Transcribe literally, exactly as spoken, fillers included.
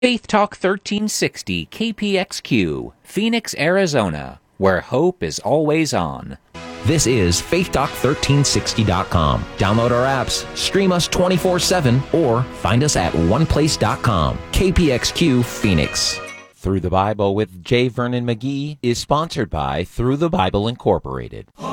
Faith Talk thirteen sixty K P X Q, Phoenix, Arizona, where hope is always on. This is faith talk thirteen sixty dot com. Download our apps, stream us twenty-four seven, or find us at one place dot com. K P X Q Phoenix. Through the Bible with J. Vernon McGee is sponsored by Through the Bible Incorporated.